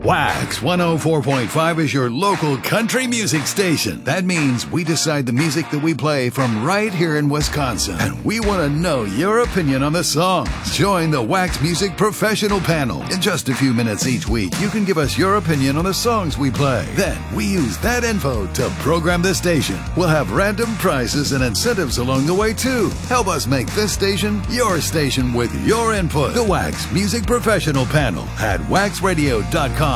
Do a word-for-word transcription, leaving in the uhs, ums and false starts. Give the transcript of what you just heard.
Wax one oh four point five is your local country music station. That means we decide the music that we play from right here in Wisconsin. And we want to know your opinion on the songs. Join the Wax Music Professional Panel. In just a few minutes each week, you can give us your opinion on the songs we play. Then we use that info to program the station. We'll have random prizes and incentives along the way too. Help us make this station your station with your input. The Wax Music Professional Panel at wax radio dot com.